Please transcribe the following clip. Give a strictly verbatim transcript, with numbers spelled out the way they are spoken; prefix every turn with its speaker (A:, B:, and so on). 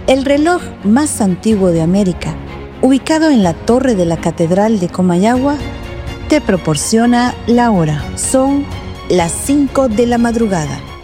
A: El reloj más antiguo de América, ubicado en la torre de la Catedral de Comayagua, te proporciona la hora. Son las cinco de la madrugada.